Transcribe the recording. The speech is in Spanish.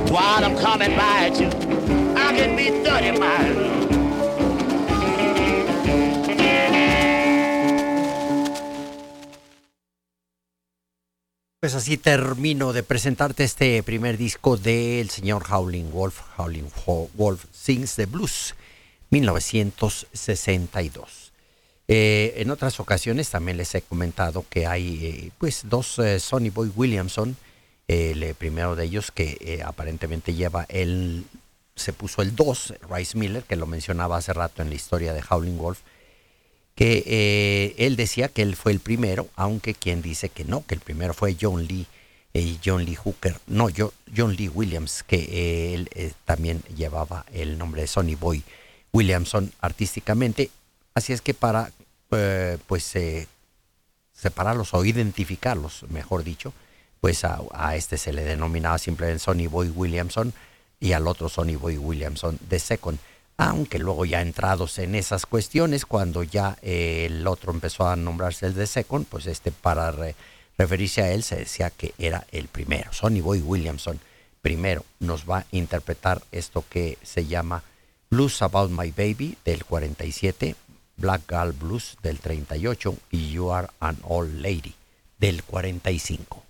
while I'm coming by at you. I can be 30 miles. Pues así termino de presentarte este primer disco del señor Howlin' Wolf. Howlin' Wolf Sings the Blues, 1962. En otras ocasiones también les he comentado que hay pues dos Sonny Boy Williamson. El primero de ellos que aparentemente se puso el 2, Rice Miller, que lo mencionaba hace rato en la historia de Howlin' Wolf, que él decía que él fue el primero, aunque quien dice que no, que el primero fue John Lee Hooker, no, John Lee Williams, que él también llevaba el nombre de Sonny Boy Williamson artísticamente. Así es que para separarlos o identificarlos, mejor dicho, pues a este se le denominaba simplemente Sonny Boy Williamson y al otro Sonny Boy Williamson II. Aunque luego ya entrados en esas cuestiones, cuando ya el otro empezó a nombrarse el II, pues para referirse a él se decía que era el primero. Sonny Boy Williamson primero nos va a interpretar esto que se llama Blues About My Baby del 47, Black Girl Blues del 38 y You Are an Old Lady del 45.